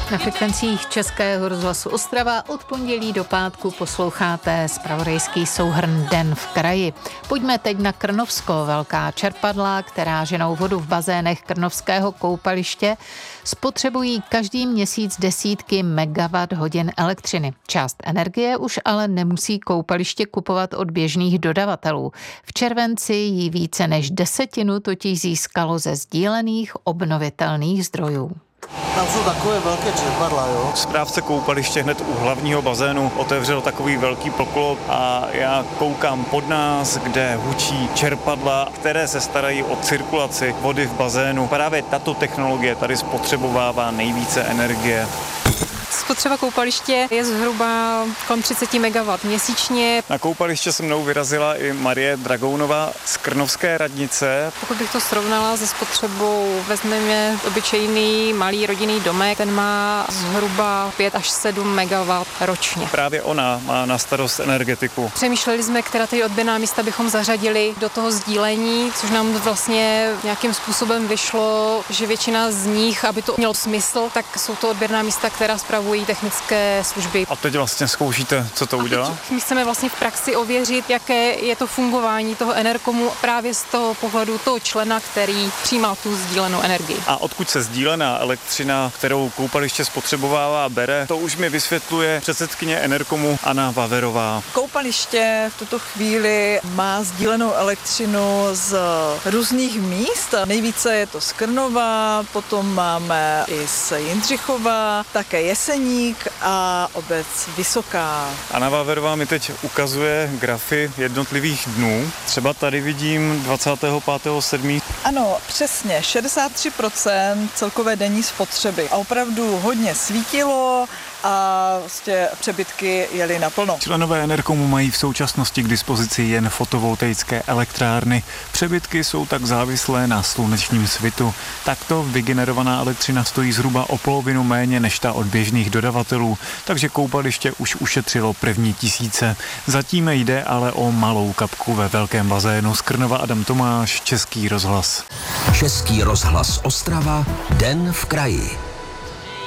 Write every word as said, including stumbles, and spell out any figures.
Na frekvencích Českého rozhlasu Ostrava od pondělí do pátku posloucháte zpravodajský souhrn Den v kraji. Pojďme teď na Krnovsko, velká čerpadla, která ženou vodu v bazénech Krnovského koupaliště, spotřebují každý měsíc desítky megawatt hodin elektřiny. Část energie už ale nemusí koupaliště kupovat od běžných dodavatelů. V červenci jí více než desetinu totiž získalo ze sdílených obnovitelných zdrojů. Tam jsou takové velké čerpadla, jo? Správce koupaliště hned u hlavního bazénu otevřel takový velký poklop a já koukám pod nás, kde hučí čerpadla, které se starají o cirkulaci vody v bazénu. Právě tato technologie tady spotřebovává nejvíce energie. Spotřeba koupaliště je zhruba kolem třicet megawattů měsíčně. Na koupaliště se mnou vyrazila i Marie Dragounová z Krnovské radnice. Pokud bych to srovnala se spotřebou, vezmeme obyčejný malý rodinný domek, ten má zhruba pět až sedm megawattů ročně. Právě ona má na starost energetiku. Přemýšleli jsme, která ty odběrná místa bychom zařadili do toho sdílení, což nám vlastně nějakým způsobem vyšlo, že většina z nich, aby to mělo smysl, tak jsou to odběrná místa, která spravují technické služby. A teď vlastně zkoušíte, co to udělá? My chceme vlastně v praxi ověřit, jaké je to fungování toho Enerkomu právě z toho pohledu toho člena, který přijímá tu sdílenou energii. A odkud se sdílená elektřina, kterou koupaliště spotřebovává, bere, to už mi vysvětluje předsedkyně Enerkomu Anna Wawerová. Koupaliště v tuto chvíli má sdílenou elektřinu z různých míst. Nejvíce je to z Krnova, potom máme i z Jindřichova, také Jeseník a obec Vysoká. Anna Wawerová mi teď ukazuje grafy jednotlivých dnů. Třeba tady vidím dvacátého pátého sedmého Ano, přesně, šedesát tři procent celkové denní spotřeby. A opravdu hodně svítilo a vlastně přebytky jeli naplno. Členové Enerkomu mají v současnosti k dispozici jen fotovoltaické elektrárny. Přebytky jsou tak závislé na slunečním svitu. Takto vygenerovaná elektřina stojí zhruba o polovinu méně než ta od běžných dodavatelů, takže koupaliště už ušetřilo první tisíce. Zatím jde ale o malou kapku ve velkém bazénu. Z Krnova Adam Tomáš, Český rozhlas. Český rozhlas Ostrava, Den v kraji.